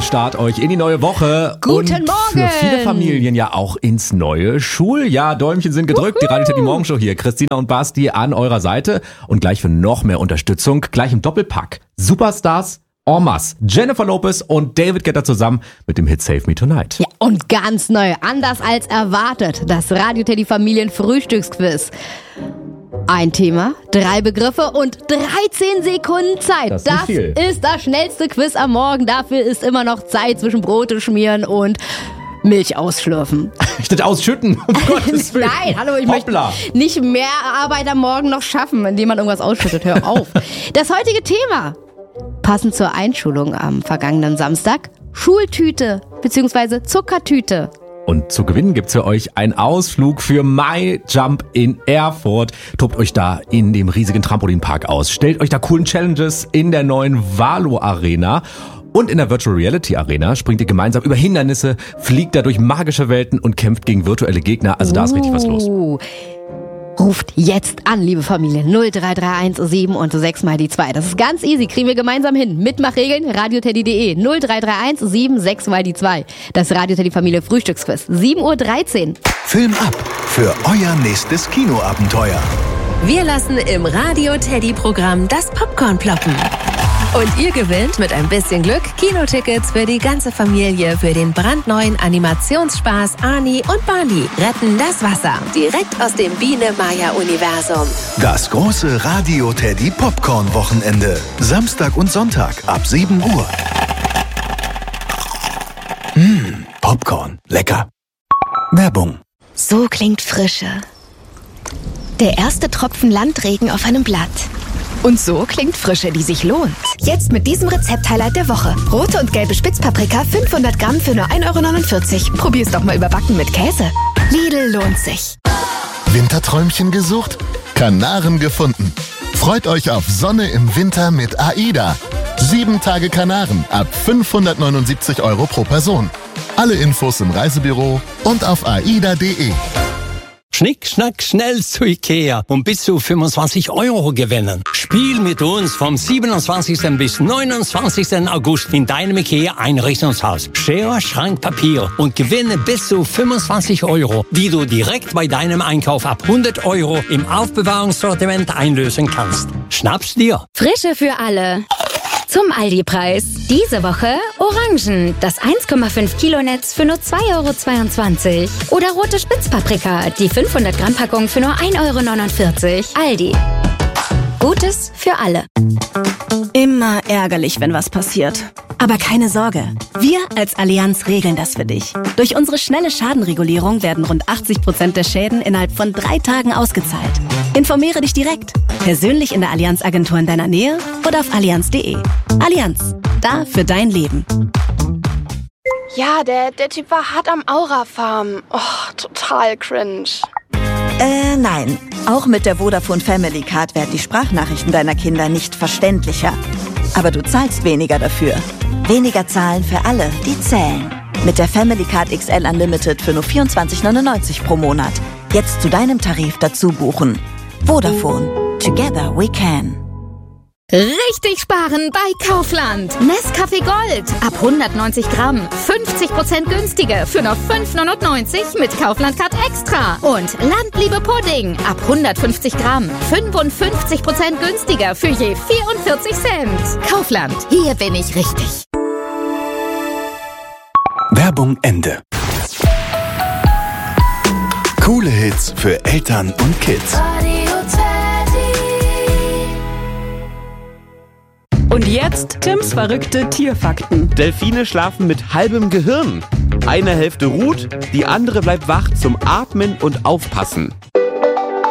Start euch in die neue Woche. Guten und Morgen. Für viele Familien ja auch ins neue Schuljahr. Däumchen sind gedrückt. Die Radio Teddy Morgenshow hier. Christina und Basti an eurer Seite. Und gleich für noch mehr Unterstützung, gleich im Doppelpack. Superstars en masse. Jennifer Lopez und David Guetta zusammen mit dem Hit Save Me Tonight. Ja, und ganz neu, anders als erwartet, das Radio Teddy Familien Frühstücksquiz. Ein Thema, 3 Begriffe und 13 Sekunden Zeit. Das ist nicht viel. Ist das schnellste Quiz am Morgen. Dafür ist immer noch Zeit zwischen Brote schmieren und Milch ausschlürfen. Ich dachte ausschütten, um Gottes Willen. Nein, hallo, ich Hoppla. möchte nicht mehr Arbeit am Morgen noch schaffen, indem man irgendwas ausschüttet. Hör auf. Das heutige Thema, passend zur Einschulung am vergangenen Samstag, Schultüte bzw. Zuckertüte. Und zu gewinnen gibt's für euch einen Ausflug für My Jump in Erfurt. Tobt euch da in dem riesigen Trampolinpark aus. Stellt euch da coolen Challenges in der neuen Valo Arena. Und in der Virtual Reality Arena springt ihr gemeinsam über Hindernisse, fliegt da durch magische Welten und kämpft gegen virtuelle Gegner. Also da ist richtig was los. Ruft jetzt an, liebe Familie. 0331 7 und 6 mal die 2. Das ist ganz easy. Kriegen wir gemeinsam hin. Mitmachregeln, radioteddy.de. 0331 7, 6 mal die 2. Das Radio Teddy Familie Frühstücksquiz. 7:13 Uhr. Film ab für euer nächstes Kinoabenteuer. Wir lassen im Radio Teddy Programm das Popcorn ploppen. Und ihr gewinnt mit ein bisschen Glück Kinotickets für die ganze Familie für den brandneuen Animationsspaß Ani und Barney retten das Wasser. Direkt aus dem Biene-Maya-Universum. Das große Radio Teddy Popcorn Wochenende. Samstag und Sonntag ab 7 Uhr. Popcorn. Lecker. Werbung. So klingt Frische. Der erste Tropfen Landregen auf einem Blatt. Und so klingt Frische, die sich lohnt. Jetzt mit diesem Rezept-Highlight der Woche. Rote und gelbe Spitzpaprika, 500 Gramm für nur 1,49 €. Probier's doch mal überbacken mit Käse. Lidl lohnt sich. Winterträumchen gesucht? Kanaren gefunden. Freut euch auf Sonne im Winter mit AIDA. 7 Tage Kanaren ab 579 € pro Person. Alle Infos im Reisebüro und auf aida.de. Schnick, schnack, schnell zu Ikea und bis zu 25 € gewinnen. Spiel mit uns vom 27. bis 29. August in deinem Ikea-Einrichtungshaus. Schere, Schrank, Papier und gewinne bis zu 25 €, die du direkt bei deinem Einkauf ab 100 € im Aufbewahrungssortiment einlösen kannst. Schnapp's dir! Frische für alle. Zum Aldi-Preis. Diese Woche Orangen, das 1,5 Kilo Netz für nur 2,22 €. Oder rote Spitzpaprika, die 500 Gramm Packung für nur 1,49 €. Aldi. Gutes für alle. Immer ärgerlich, wenn was passiert. Aber keine Sorge, wir als Allianz regeln das für dich. Durch unsere schnelle Schadenregulierung werden rund 80% der Schäden innerhalb von 3 Tagen ausgezahlt. Informiere dich direkt, persönlich in der Allianz-Agentur in deiner Nähe oder auf allianz.de. Allianz, da für dein Leben. Ja, der Typ war hart am Aura-Farm. Oh, total cringe. Nein. Auch mit der Vodafone Family Card werden die Sprachnachrichten deiner Kinder nicht verständlicher. Aber du zahlst weniger dafür. Weniger zahlen für alle, die zählen. Mit der Family Card XL Unlimited für nur 24,99 € pro Monat. Jetzt zu deinem Tarif dazu buchen. Vodafone. Together we can. Richtig sparen bei Kaufland. Nescafé Gold. Ab 190 Gramm. 50% günstiger für nur 5,99 € mit Kaufland-Card Extra. Und Landliebe Pudding. Ab 150 Gramm. 55% günstiger für je 44 Cent. Kaufland. Hier bin ich richtig. Werbung Ende. Coole Hits für Eltern und Kids. Und jetzt Tims verrückte Tierfakten. Delfine schlafen mit halbem Gehirn. Eine Hälfte ruht, die andere bleibt wach zum Atmen und Aufpassen.